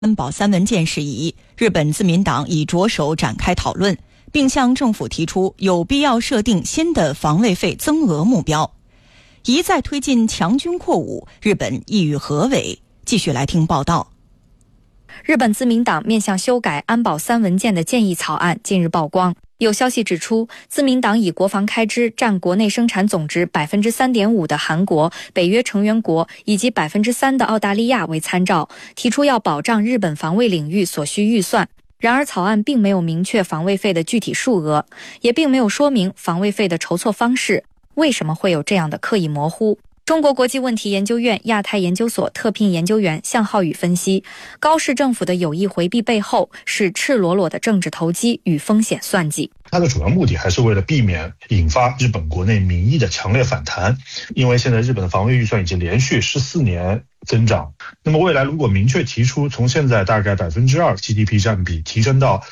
安保3文件事宜，日本自民党已着手展开讨论，并向政府提出有必要设定新的防卫费增额目标。一再推进强军扩武，日本意欲何为？继续来听报道。 日本自民党面向修改安保3文件的建议草案近日曝光。有消息指出，自民党以国防开支占国内生产总值 3.5% 的韩国、北约成员国以及 3% 的澳大利亚为参照，提出要保障日本防卫领域所需预算。然而草案并没有明确防卫费的具体数额，也并没有说明防卫费的筹措方式。为什么会有这样的刻意模糊？中国国际问题研究院亚太研究所特聘研究员向浩宇分析，高市政府的有意回避背后是赤裸裸的政治投机与风险算计。 它的主要目的还是为了避免引发日本国内民意的强烈反弹，因为现在日本的防卫预算已经连续14年增长，那么未来如果明确提出从现在大概 2% GDP 占比提升到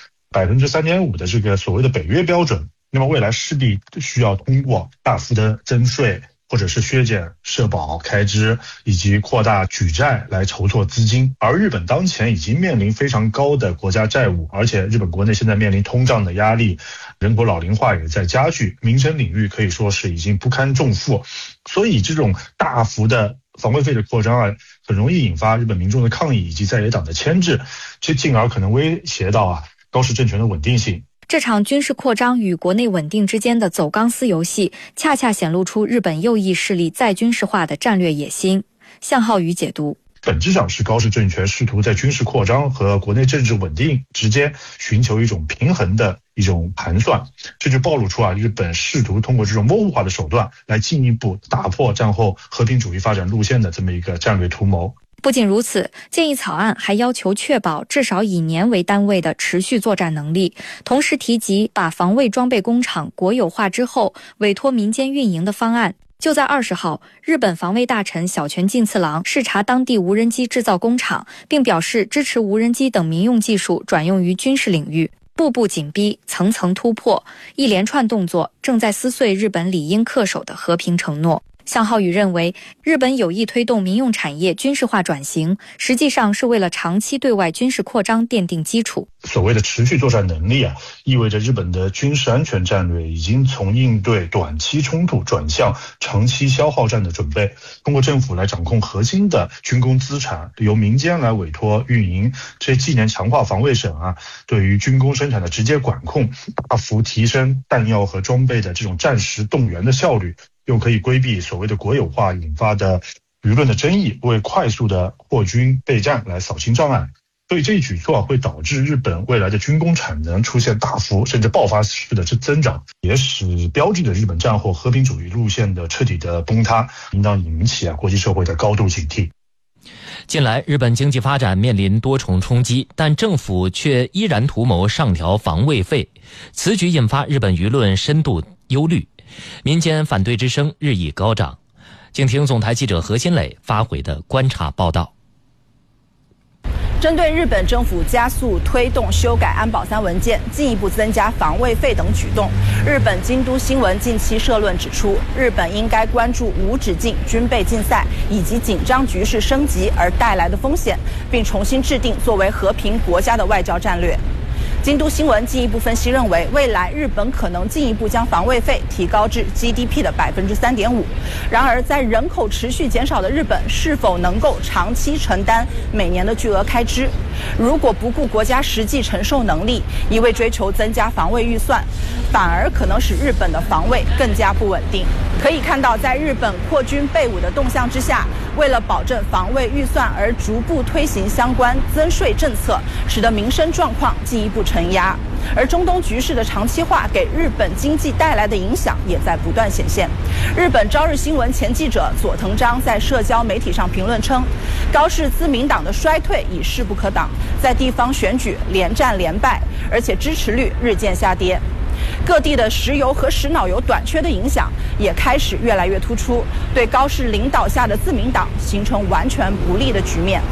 3.5% 的这个所谓的北约标准，那么未来势必需要通过大幅的增税，或者是削减社保开支，以及扩大举债来筹措资金。而日本当前已经面临非常高的国家债务，而且日本国内现在面临通胀的压力，人口老龄化也在加剧，民生领域可以说是已经不堪重负。所以这种大幅的防卫费的扩张很容易引发日本民众的抗议以及在野党的牵制，这进而可能威胁到高市政权的稳定性。 这场军事扩张与国内稳定之间的走钢丝游戏，恰恰显露出日本右翼势力再军事化的战略野心。向浩宇解读， 本质上是高市政权试图在军事扩张和国内政治稳定之间寻求一种平衡的一种盘算，这就暴露出日本试图通过这种模糊化的手段来进一步打破战后和平主义发展路线的这么一个战略图谋。 不仅如此，建议草案还要求确保至少以年为单位的持续作战能力，同时提及把防卫装备工厂国有化之后委托民间运营的方案。就在20号，日本防卫大臣小泉进次郎视察当地无人机制造工厂，并表示支持无人机等民用技术转用于军事领域，步步紧逼，层层突破，一连串动作正在撕碎日本理应恪守的和平承诺。向浩宇认为，日本有意推动民用产业军事化转型，实际上是为了长期对外军事扩张奠定基础。 所谓的持续作战能力意味着日本的军事安全战略已经从应对短期冲突转向长期消耗战的准备，通过政府来掌控核心的军工资产，由民间来委托运营，这既能强化防卫省对于军工生产的直接管控，大幅提升弹药和装备的这种战时动员的效率，又可以规避所谓的国有化引发的舆论的争议，为快速的扩军备战来扫清障碍。所以这一举措会导致日本未来的军工产能出现大幅甚至爆发式的增长，也使标志着日本战后和平主义路线的彻底的崩塌，应当引起国际社会的高度警惕。 近来日本经济发展面临多重冲击，但政府却依然图谋上调防卫费，此举引发日本舆论深度忧虑，民间反对之声日益高涨。请听总台记者何新磊发回的观察报道。 针对日本政府加速推动修改安保3文件，进一步增加防卫费等举动，日本京都新闻近期社论指出，日本应该关注无止境军备竞赛以及紧张局势升级而带来的风险，并重新制定作为和平国家的外交战略。京都新闻进一步分析认为，未来日本可能进一步将防卫费提高至 GDP 的 3.5%。然而，在人口持续减少的日本，是否能够长期承担每年的巨额开支？如果不顾国家实际承受能力，一味追求增加防卫预算，反而可能使日本的防卫更加不稳定。可以看到，在日本扩军备武的动向之下，为了保证防卫预算而逐步推行相关增税政策，使得民生状况进一步承压。而中东局势的长期化给日本经济带来的影响也在不断显现。日本朝日新闻前记者佐藤章在社交媒体上评论称，高市自民党的衰退已势不可挡，在地方选举连战连败，而且支持率日渐下跌。各地的石油和石脑油短缺的影响也开始越来越突出，对高市领导下的自民党形成完全不利的局面。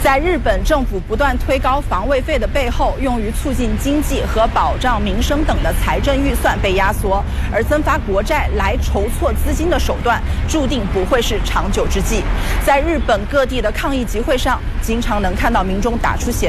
在日本政府不断推高防卫费的背后，用于促进经济和保障民生等的财政预算被压缩，而增发国债来筹措资金的手段，注定不会是长久之计。在日本各地的抗议集会上，经常能看到民众打出血